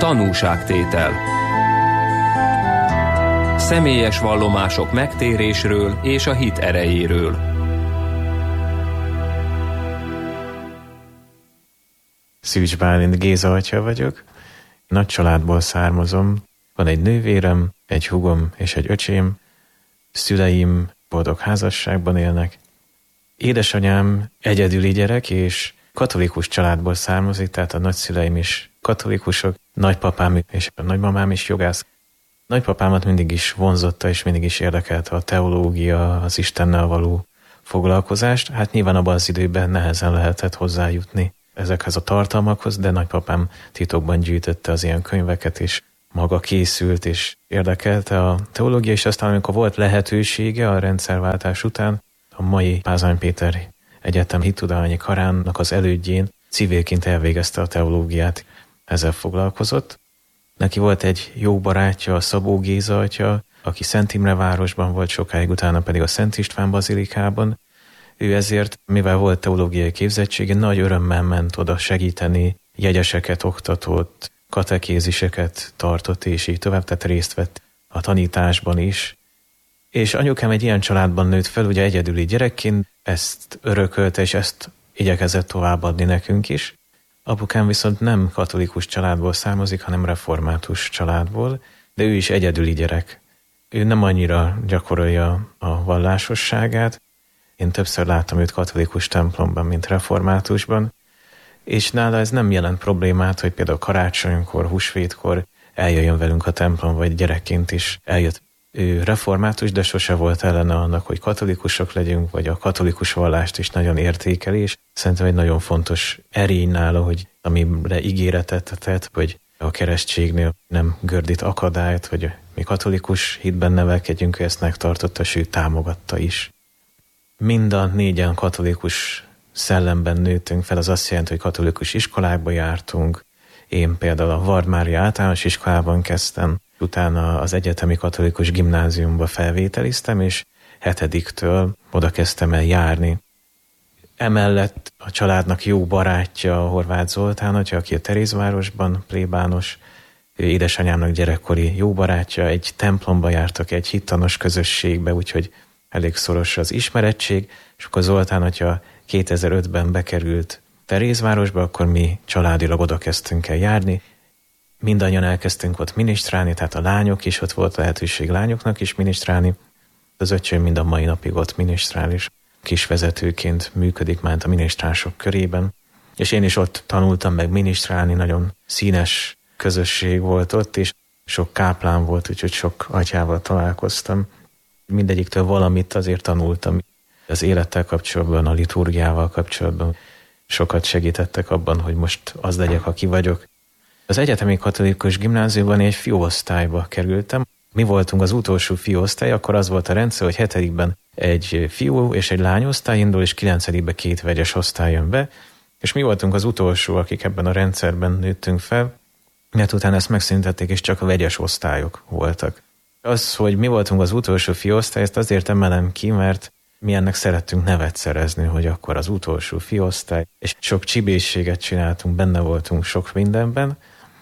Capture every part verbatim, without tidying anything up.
Tanúságtétel. Személyes vallomások megtérésről és a hit erejéről. Szűcs Bálint Géza atya vagyok. Nagy családból származom. Van egy nővérem, egy húgom és egy öcsém. Szüleim boldog házasságban élnek. Édesanyám egyedüli gyerek, és katolikus családból származik, tehát a nagyszüleim is katolikusok, nagypapám és a nagymamám is jogász. Nagypapámat mindig is vonzotta, és mindig is érdekelte a teológia, az Istennel való foglalkozást. Hát nyilván abban az időben nehezen lehetett hozzájutni ezekhez a tartalmakhoz, de nagypapám titokban gyűjtötte az ilyen könyveket, és maga készült, és érdekelte a teológia, és aztán amikor volt lehetősége a rendszerváltás után, a mai Pázmány Péter Egyetem hittudományi karának az elődjén civilként elvégezte a teológiát, ezzel foglalkozott. Neki volt egy jó barátja, a Szabó Géza atya, aki Szent Imre városban volt sokáig, utána pedig a Szent István bazilikában. Ő ezért, mivel volt teológiai képzettsége, nagy örömmel ment oda segíteni, jegyeseket oktatott, katekéziseket tartott, és így tovább, tehát részt vett a tanításban is. És anyukám egy ilyen családban nőtt fel, ugye egyedüli gyerekként, ezt örökölte, és ezt igyekezett továbbadni nekünk is. Apukám viszont nem katolikus családból származik, hanem református családból, de ő is egyedüli gyerek. Ő nem annyira gyakorolja a vallásosságát. Én többször láttam őt katolikus templomban, mint reformátusban, és nála ez nem jelent problémát, hogy például karácsonykor, húsvétkor eljöjjön velünk a templom, vagy gyerekként is eljött. Ő református, de sose volt ellene annak, hogy katolikusok legyünk, vagy a katolikus vallást is nagyon értékeli, és szerintem egy nagyon fontos erény nála, hogy amire ígéretet tett, hogy a keresztségnél nem gördít akadályt, hogy mi katolikus hitben nevelkedjünk, ő ezt megtartotta, sőt támogatta is. Mind a négyen katolikus szellemben nőttünk fel, az azt jelenti, hogy katolikus iskolákba jártunk. Én például a Vard Mária általános iskolában kezdtem, utána az egyetemi katolikus gimnáziumba felvételiztem, és hetediktől oda kezdtem el járni. Emellett a családnak jó barátja Horváth Zoltán atya, aki a Terézvárosban plébános, ő édesanyámnak gyerekkori jó barátja, egy templomba jártak, egy hittanos közösségbe, úgyhogy elég szoros az ismerettség, és akkor Zoltán atya kétezer-ötben bekerült Terézvárosba, akkor mi családilag oda kezdtünk el járni. Mindannyian elkezdtünk ott minisztrálni, tehát a lányok is, ott volt lehetőség lányoknak is minisztrálni. Az öcsém mind a mai napig ott minisztrál, és kisvezetőként működik már a minisztránsok körében. És én is ott tanultam meg minisztrálni, nagyon színes közösség volt ott, és sok káplán volt, úgyhogy sok atyával találkoztam. Mindegyiktől valamit azért tanultam. Az élettel kapcsolatban, a liturgiával kapcsolatban sokat segítettek abban, hogy most az legyek, aki vagyok. Az egyetemi katolikus gimnáziumban egy fiúosztályba kerültem. Mi voltunk az utolsó fiúosztály, akkor az volt a rendszer, hogy hetedikben egy fiú és egy lányosztály indul, és kilencedikbe két vegyes osztály jön be, és mi voltunk az utolsó, akik ebben a rendszerben nőttünk fel, mert utána ezt megszüntették, és csak a vegyes osztályok voltak. Az, hogy mi voltunk az utolsó fiúosztály, ezt azért emelem ki, mert mi ennek szerettünk nevet szerezni, hogy akkor az utolsó fiúosztály, és sok csibészséget csináltunk, benne voltunk sok mindenben,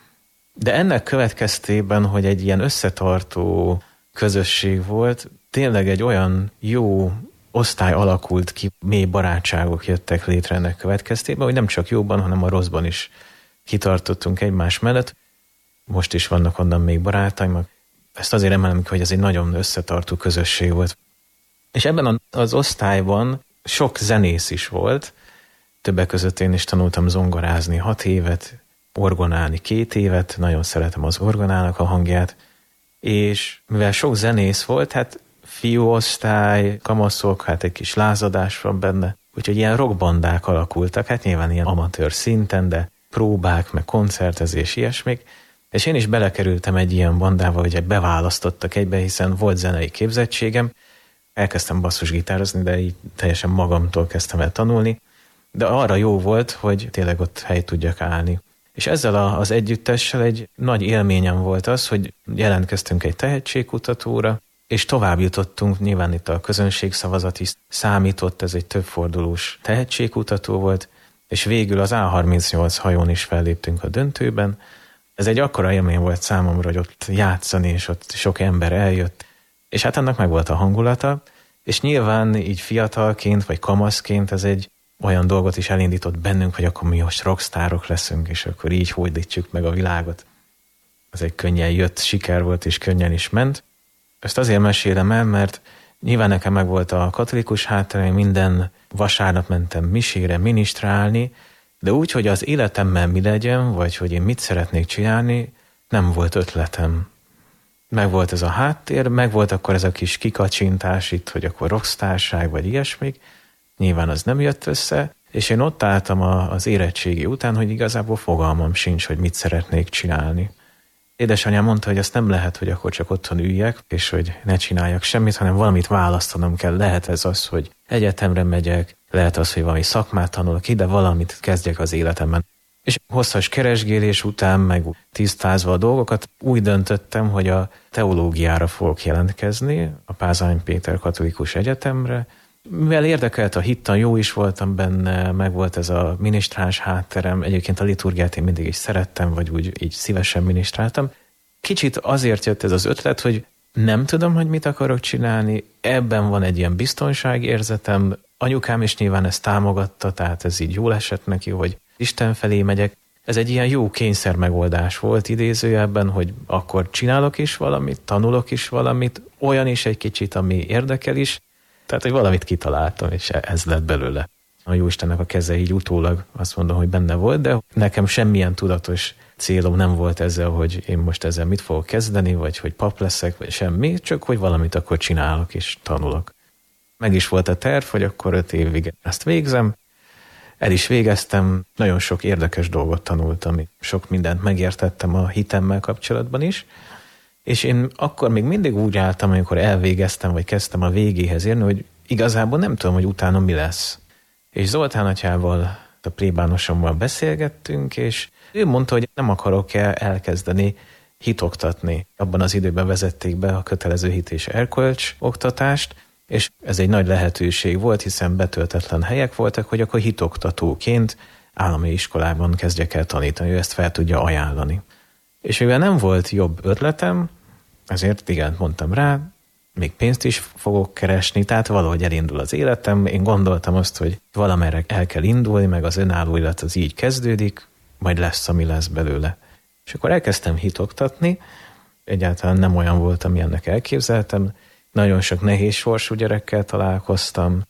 de ennek következtében, hogy egy ilyen összetartó közösség volt, tényleg egy olyan jó osztály alakult ki, mély barátságok jöttek létre ennek következtében, hogy nem csak jóban, hanem a rosszban is kitartottunk egymás mellett. Most is vannak onnan még barátaim. Ezt azért emelem ki, hogy ez egy nagyon összetartó közösség volt. És ebben az osztályban sok zenész is volt. Többek között én is tanultam zongorázni hat évet, orgonálni két évet, nagyon szeretem az orgonának a hangját, és mivel sok zenész volt, hát fiúosztály, kamaszok, hát egy kis lázadás van benne, úgyhogy ilyen rockbandák alakultak, hát nyilván ilyen amatőr szinten, de próbák, meg koncertezés, ilyesmik, és én is belekerültem egy ilyen bandába, hogy beválasztottak egybe, hiszen volt zenei képzettségem, elkezdtem basszusgitározni, de így teljesen magamtól kezdtem el tanulni, de arra jó volt, hogy tényleg ott helyt tudjak állni. És ezzel a, az együttessel egy nagy élményem volt az, hogy jelentkeztünk egy tehetségkutatóra, és tovább jutottunk, nyilván itt a közönségszavazat is számított, ez egy többfordulós tehetségkutató volt, és végül az á harmincnyolc hajón is felléptünk a döntőben, Ez egy akkora élmény volt számomra, hogy ott játszani, és ott sok ember eljött, és hát annak meg volt a hangulata, és nyilván így fiatalként, vagy kamaszként ez egy olyan dolgot is elindított bennünk, hogy akkor mi most rockstárok leszünk, és akkor így hódítsuk meg a világot. Ez egy könnyen jött siker volt, és könnyen is ment. Ezt azért mesélem el, mert nyilván nekem meg volt a katolikus hátterem, minden vasárnap mentem misére minisztrálni, de úgy, hogy az életemmel mi legyen, vagy hogy én mit szeretnék csinálni, nem volt ötletem. Meg volt ez a háttér, meg volt akkor ez a kis kikacsintás itt, hogy akkor rockstárság, vagy ilyesmik. Nyilván az nem jött össze, és én ott álltam az érettségi után, hogy igazából fogalmam sincs, hogy mit szeretnék csinálni. Édesanyám mondta, hogy azt nem lehet, hogy akkor csak otthon üljek, és hogy ne csináljak semmit, hanem valamit választanom kell. Lehet ez az, hogy egyetemre megyek, lehet az, hogy valami szakmát tanulok ide, valamit kezdjek az életemben. És hosszas keresgélés után, meg tisztázva a dolgokat, úgy döntöttem, hogy a teológiára fogok jelentkezni, a Pázmány Péter Katolikus Egyetemre. Mivel érdekelt a hittan, jó is voltam benne, meg volt ez a minisztráns hátterem, egyébként a liturgiát én mindig is szerettem, vagy úgy így szívesen minisztráltam. Kicsit azért jött ez az ötlet, hogy nem tudom, hogy mit akarok csinálni, ebben van egy ilyen biztonságérzetem, anyukám is nyilván ezt támogatta, tehát ez így jól esett neki, hogy Isten felé megyek. Ez egy ilyen jó kényszer megoldás volt idézőjelben, hogy akkor csinálok is valamit, tanulok is valamit, olyan is egy kicsit, ami érdekel is, tehát, hogy valamit kitaláltam, és ez lett belőle. A Jóistennek a keze így utólag azt mondom, hogy benne volt, de nekem semmilyen tudatos célom nem volt ezzel, hogy én most ezzel mit fogok kezdeni, vagy hogy pap leszek, vagy semmi, csak hogy valamit akkor csinálok és tanulok. Meg is volt a terv, hogy akkor öt évig ezt végzem. El is végeztem, nagyon sok érdekes dolgot tanultam, sok mindent megértettem a hitemmel kapcsolatban is, és én akkor még mindig úgy álltam, amikor elvégeztem, vagy kezdtem a végéhez érni, hogy igazából nem tudom, hogy utána mi lesz. És Zoltán atyával, a plébánosommal beszélgettünk, és ő mondta, hogy nem akarok elkezdeni hitoktatni. Abban az időben vezették be a kötelező hit és erkölcs oktatást, és ez egy nagy lehetőség volt, hiszen betöltetlen helyek voltak, hogy akkor hitoktatóként állami iskolában kezdjek el tanítani, ő ezt fel tudja ajánlani. És mivel nem volt jobb ötletem, ezért igen, mondtam rá, még pénzt is fogok keresni, tehát valahogy elindul az életem. Én gondoltam azt, hogy valamerre el kell indulni, meg az önálló élet az így kezdődik, majd lesz, ami lesz belőle. És akkor elkezdtem hitoktatni, egyáltalán nem olyan volt, ami ennek elképzeltem. Nagyon sok nehéz sorsú gyerekkel találkoztam,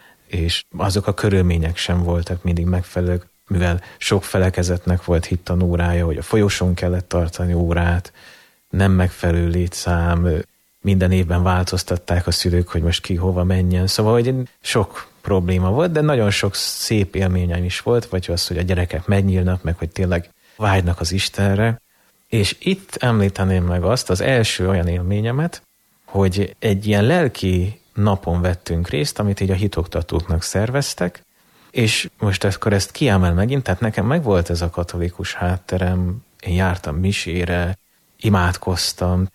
és azok a körülmények sem voltak mindig megfelelők, mivel sok felekezetnek volt hittanórája, hogy a folyosón kellett tartani órát, nem megfelelő létszám, minden évben változtatták a szülők, hogy most ki hova menjen. Szóval, hogy sok probléma volt, de nagyon sok szép élményem is volt, vagy az, hogy a gyerekek megnyílnak, meg hogy tényleg vágynak az Istenre. És itt említeném meg azt, az első olyan élményemet, hogy egy ilyen lelki napon vettünk részt, amit így a hitoktatóknak szerveztek, és most akkor ezt kiemel megint, tehát nekem megvolt ez a katolikus hátterem, én jártam misére, imádkoztam,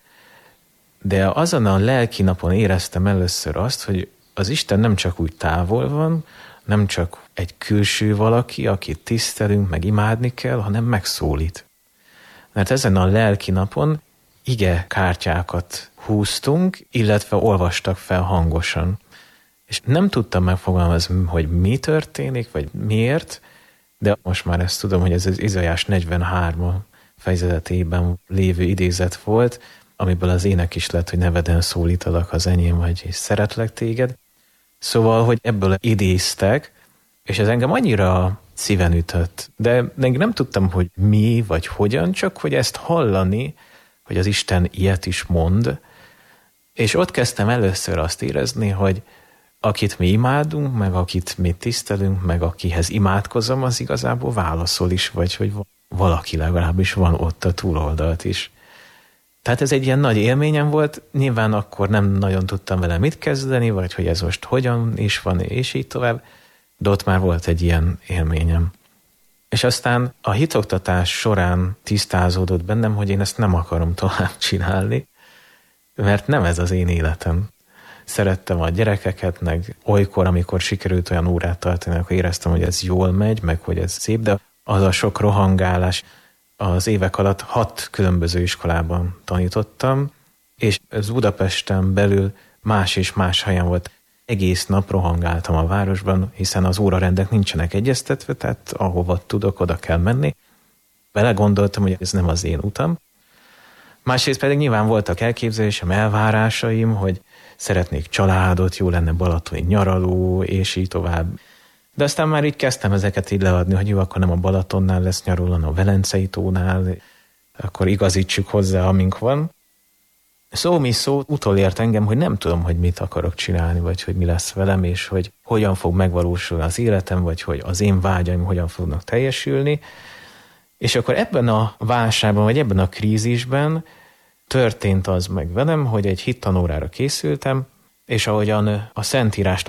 de azon a lelki napon éreztem először azt, hogy az Isten nem csak úgy távol van, nem csak egy külső valaki, akit tisztelünk, meg imádni kell, hanem megszólít. Mert ezen a lelki napon ige kártyákat húztunk, illetve olvastak fel hangosan. És nem tudtam megfogalmazni, hogy mi történik, vagy miért, de most már ezt tudom, hogy ez az Izaiás negyvenhárom fejezetében lévő idézet volt, amiből az ének is lett, hogy neveden szólítalak, az enyém vagy, és szeretlek téged. Szóval, hogy ebből idéztek, és ez engem annyira szíven ütött. De nem tudtam, hogy mi, vagy hogyan, csak hogy ezt hallani, hogy az Isten ilyet is mond, és ott kezdtem először azt érezni, hogy akit mi imádunk, meg akit mi tisztelünk, meg akihez imádkozom, az igazából válaszol is, vagy hogy valaki legalábbis van ott a túloldalt is. Tehát ez egy ilyen nagy élményem volt, nyilván akkor nem nagyon tudtam vele mit kezdeni, vagy hogy ez most hogyan is van, és így tovább, de ott már volt egy ilyen élményem. És aztán a hitoktatás során tisztázódott bennem, hogy én ezt nem akarom tovább csinálni, mert nem ez az én életem. Szerettem a gyerekeket, meg olykor, amikor sikerült olyan órát tartani, akkor éreztem, hogy ez jól megy, meg hogy ez szép, de az a sok rohangálás, az évek alatt hat különböző iskolában tanítottam, és ez Budapesten belül más és más helyen volt. Egész nap rohangáltam a városban, hiszen az órarendek nincsenek egyeztetve, tehát ahova tudok, oda kell menni. Belegondoltam, hogy ez nem az én utam. Másrészt pedig nyilván voltak elképzelésem, elvárásaim, hogy szeretnék családot, jó lenne balatoni nyaraló, és így tovább. De aztán már így kezdtem ezeket így leadni, hogy jó, akkor nem a Balatonnál lesz nyaraló, hanem a Velencei tónál, akkor igazítsuk hozzá, amink van. Szó mi szó utolért engem, hogy nem tudom, hogy mit akarok csinálni, vagy hogy mi lesz velem, és hogy hogyan fog megvalósulni az életem, vagy hogy az én vágyaim hogyan fognak teljesülni. És akkor ebben a válságban, vagy ebben a krízisben történt az meg velem, hogy egy hittanórára készültem, és ahogyan a Szentírást